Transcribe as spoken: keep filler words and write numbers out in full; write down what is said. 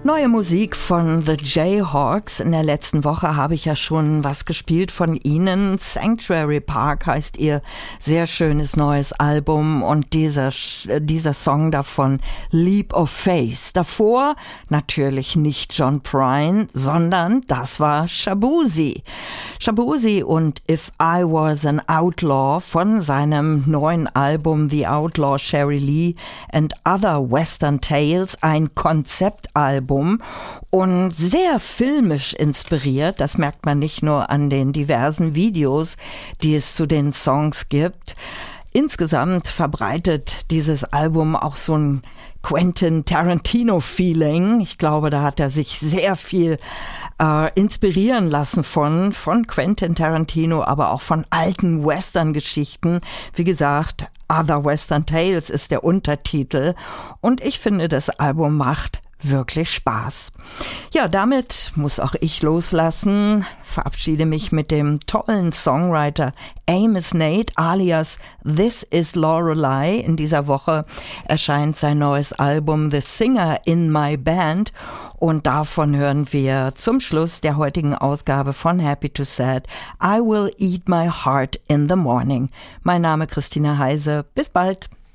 Neue Musik von The Jayhawks. In der letzten Woche habe ich ja schon was gespielt von ihnen. Sanctuary Park heißt ihr sehr schönes neues Album und dieser, dieser Song davon Leap of Faith. Davor natürlich nicht John Prine, sondern das war Shaboozey. Shaboozey und If I Was an Outlaw von seinem neuen Album The Outlaw Sherry Lee and Other Western Tales, ein Konzeptalbum und sehr filmisch inspiriert. Das merkt man nicht nur an den diversen Videos, die es zu den Songs gibt. Insgesamt verbreitet dieses Album auch so ein Quentin Tarantino-Feeling. Ich glaube, da hat er sich sehr viel äh, inspirieren lassen von, von Quentin Tarantino, aber auch von alten Western-Geschichten. Wie gesagt, Other Western Tales ist der Untertitel. Und ich finde, das Album macht wirklich Spaß. Ja, damit muss auch ich loslassen. Verabschiede mich mit dem tollen Songwriter Amos Nate alias This is Lorelei. In dieser Woche erscheint sein neues Album The Singer in My Band und davon hören wir zum Schluss der heutigen Ausgabe von Happy to Sad I Will Eat My Heart in the Morning. Mein Name Christina Heise. Bis bald.